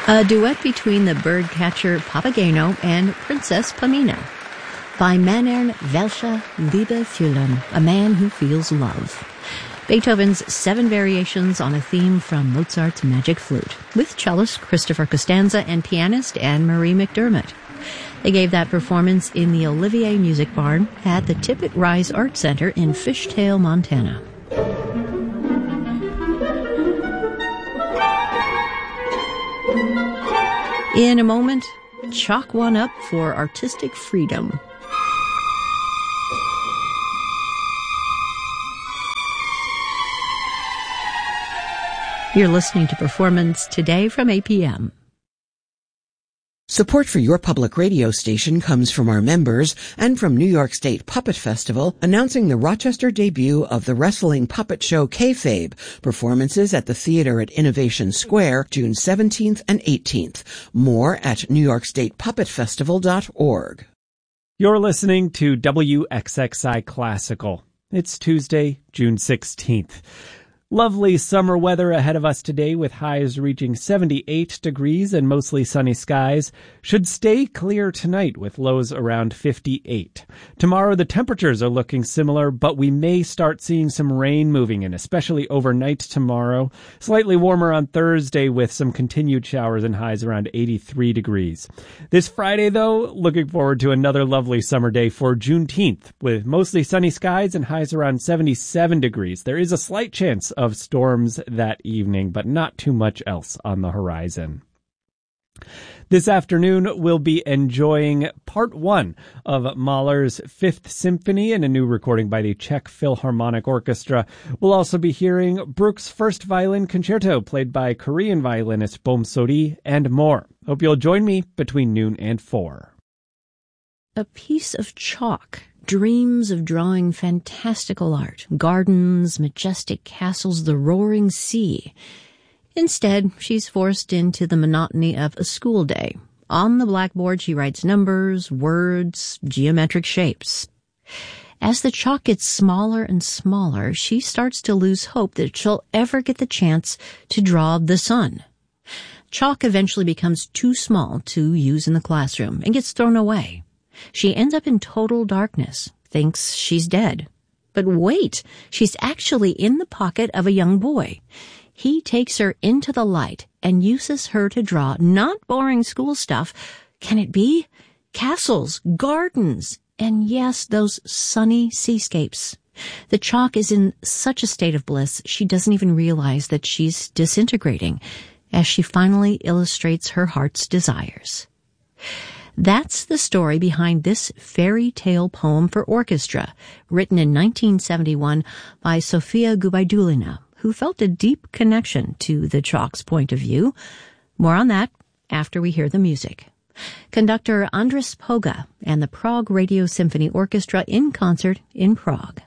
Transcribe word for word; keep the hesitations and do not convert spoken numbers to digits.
A duet between the birdcatcher Papageno and Princess Pamina by Männern welche Liebe fühlen, a man who feels love. Beethoven's seven variations on a theme from Mozart's Magic Flute, with cellist Christopher Costanza and pianist Anne-Marie McDermott. They gave that performance in the Olivier Music Barn at the Tippett Rise Art Center in Fishtail, Montana. In a moment, chalk one up for artistic freedom. You're listening to Performance Today from A P M. Support for your public radio station comes from our members and from New York State Puppet Festival, announcing the Rochester debut of the wrestling puppet show Kayfabe. Performances at the theater at Innovation Square, June seventeenth and eighteenth. More at new york state puppet festival dot org. You're listening to W X X I Classical. It's Tuesday, June sixteenth. Lovely summer weather ahead of us today, with highs reaching seventy-eight degrees and mostly sunny skies. Should stay clear tonight with lows around fifty-eight. Tomorrow the temperatures are looking similar, but we may start seeing some rain moving in, especially overnight tomorrow. Slightly warmer on Thursday with some continued showers and highs around eighty-three degrees. This Friday, though, looking forward to another lovely summer day for Juneteenth, with mostly sunny skies and highs around seventy-seven degrees. There is a slight chance of storms that evening, but not too much else on the horizon. This afternoon, we'll be enjoying part one of Mahler's Fifth Symphony in a new recording by the Czech Philharmonic Orchestra. We'll also be hearing Bruch's First Violin Concerto, played by Korean violinist Bohm Sori, and more. Hope you'll join me between noon and four. A piece of chalk dreams of drawing fantastical art, gardens, majestic castles, the roaring sea. Instead, she's forced into the monotony of a school day. On the blackboard, she writes numbers, words, geometric shapes. As the chalk gets smaller and smaller, she starts to lose hope that she'll ever get the chance to draw the sun. Chalk eventually becomes too small to use in the classroom and gets thrown away. She ends up in total darkness, thinks she's dead. But wait, she's actually in the pocket of a young boy. He takes her into the light and uses her to draw not boring school stuff. Can it be? Castles, gardens, and yes, those sunny seascapes. The chalk is in such a state of bliss, she doesn't even realize that she's disintegrating as she finally illustrates her heart's desires. That's the story behind this fairy tale poem for orchestra, written in nineteen seventy-one by Sofia Gubaidulina, who felt a deep connection to the chalk's point of view. More on that after we hear the music. Conductor Andras Poga and the Prague Radio Symphony Orchestra in concert in Prague.